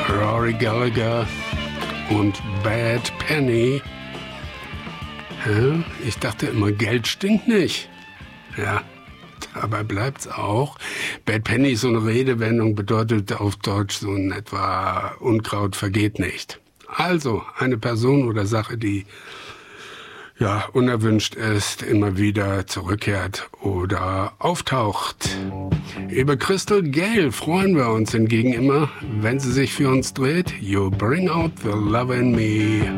Rory Gallagher und Bad Penny. Ja, ich dachte immer, Geld stinkt nicht. Ja, dabei bleibt's auch. Bad Penny ist so eine Redewendung, bedeutet auf Deutsch so in etwa Unkraut vergeht nicht. Also eine Person oder Sache, die ja unerwünscht ist, immer wieder zurückkehrt oder auftaucht. Über Crystal Gayle freuen wir uns hingegen immer, wenn sie sich für uns dreht. You bring out the love in me.